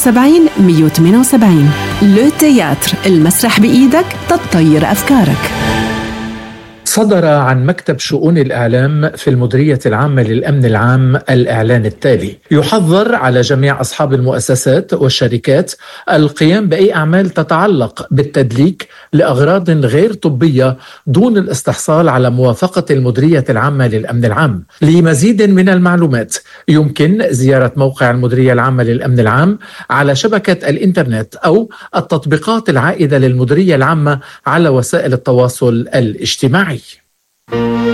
178 178. لو تياتر، المسرح بإيدك تطير أفكارك. صدر عن مكتب شؤون الإعلام في المديرية العامة للأمن العام الإعلان التالي: يحظر على جميع أصحاب المؤسسات والشركات القيام بأي أعمال تتعلق بالتدليك لأغراض غير طبية دون الاستحصال على موافقة المديرية العامة للأمن العام. لمزيد من المعلومات يمكن زيارة موقع المديرية العامة للأمن العام على شبكة الإنترنت أو التطبيقات العائدة للمديرية العامة على وسائل التواصل الاجتماعي.